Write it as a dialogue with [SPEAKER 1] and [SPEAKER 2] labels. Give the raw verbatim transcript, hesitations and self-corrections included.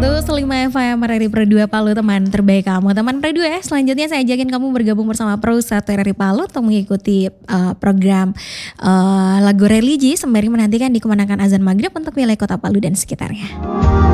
[SPEAKER 1] seratus lima F M R R I Pro dua Palu, teman terbaik kamu. Teman Pro dua ya, selanjutnya saya ajakin kamu bergabung bersama Pro satu R R I Palu untuk mengikuti uh, program uh, lagu religi sembari menantikan dikumandangkan azan maghrib untuk wilayah kota Palu dan sekitarnya.